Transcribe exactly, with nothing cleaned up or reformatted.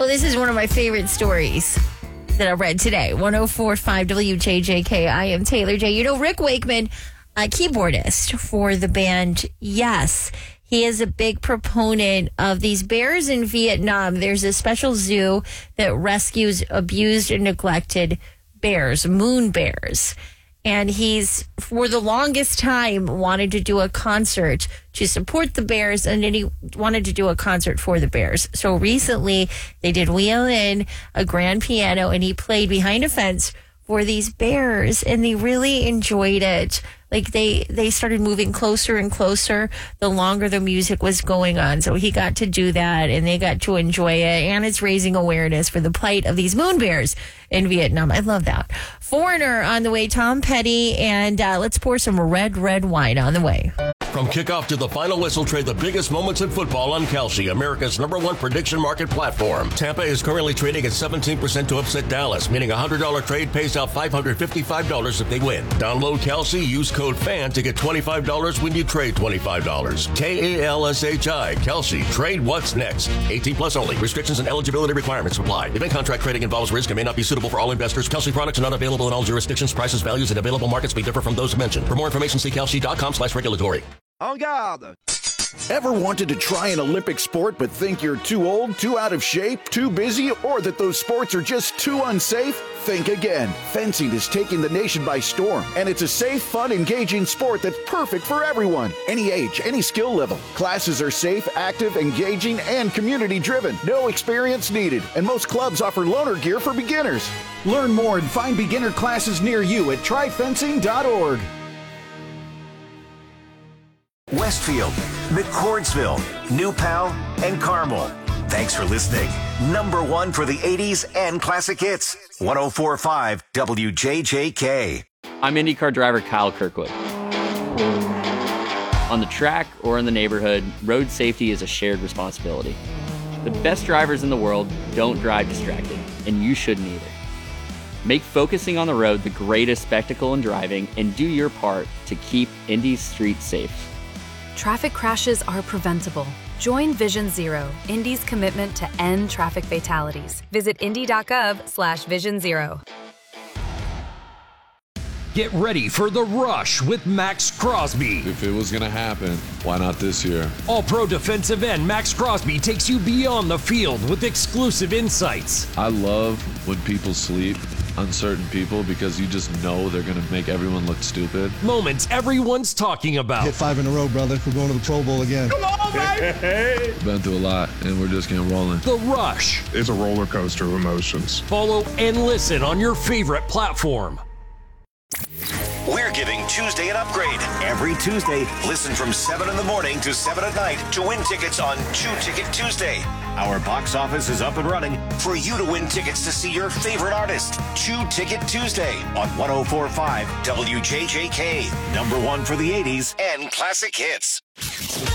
Well, this is one of my favorite stories that I read today. one oh four point five W J J K. I am Taylor J. You know, Rick Wakeman, a keyboardist for the band Yes. He is a big proponent of these bears in Vietnam. There's a special zoo that rescues abused and neglected bears, moon bears. And he's, for the longest time, wanted to do a concert to support the bears, and then he wanted to do a concert for the bears. So recently, they did wheel in a grand piano, and he played behind a fence for these bears, and they really enjoyed it. Like, they, they started moving closer and closer the longer the music was going on. So he got to do that, and they got to enjoy it, and it's raising awareness for the plight of these moon bears in Vietnam. I love that. Foreigner on the way, Tom Petty, and uh, let's pour some red, red wine on the way. From kickoff to the final whistle, trade the biggest moments in football on Kalshi, America's number one prediction market platform. Tampa is currently trading at seventeen percent to upset Dallas, meaning a one hundred dollars trade pays out five hundred fifty-five dollars if they win. Download Kalshi, use code FAN to get twenty-five dollars when you trade twenty-five dollars. K A L S H I, Kalshi. Trade what's next. eighteen plus only. Restrictions and eligibility requirements apply. Event contract trading involves risk and may not be suitable for all investors. Kalshi products are not available in all jurisdictions. Prices, values, and available markets may differ from those mentioned. For more information, see kalshi dot com slash regulatory. En garde! Ever wanted to try an Olympic sport but think you're too old, too out of shape, too busy, or that those sports are just too unsafe? Think again. Fencing is taking the nation by storm, and it's a safe, fun, engaging sport that's perfect for everyone. Any age, any skill level. Classes are safe, active, engaging, and community-driven. No experience needed, and most clubs offer loaner gear for beginners. Learn more and find beginner classes near you at try fencing dot org. Westfield, McCordsville, New Pal, and Carmel. Thanks for listening. Number one for the eighties and classic hits. one oh four point five W J J K. I'm IndyCar driver Kyle Kirkwood. On the track or in the neighborhood, road safety is a shared responsibility. The best drivers in the world don't drive distracted, and you shouldn't either. Make focusing on the road the greatest spectacle in driving, and do your part to keep Indy's streets safe. Traffic crashes are preventable. Join Vision Zero, Indy's commitment to end traffic fatalities. Visit indy.gov slash vision zero. Get ready for the rush with Max Crosby. If it was going to happen, why not this year? All-pro defensive end Max Crosby takes you beyond the field with exclusive insights. I love when people sleep on certain people because you just know they're going to make everyone look stupid. Moments everyone's talking about. Hit five in a row, brother. We're going to the Pro Bowl again. Come on, baby! Been through a lot, and we're just getting rolling. The Rush. It's a roller coaster of emotions. Follow and listen on your favorite platform. We're giving Tuesday an upgrade. Every Tuesday, listen from seven in the morning to seven at night to win tickets on Chew Ticket Tuesday. Our box office is up and running for you to win tickets to see your favorite artist. Chew Ticket Tuesday on one oh four point five W J J K. Number one for the eighties and classic hits.